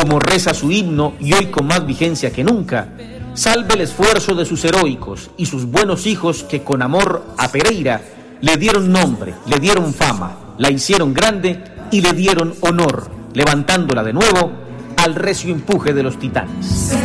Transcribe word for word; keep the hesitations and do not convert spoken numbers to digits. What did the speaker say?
como reza su himno y hoy con más vigencia que nunca, salve el esfuerzo de sus heroicos y sus buenos hijos que con amor a Pereira le dieron nombre, le dieron fama, la hicieron grande y le dieron honor, levantándola de nuevo al recio empuje de los titanes.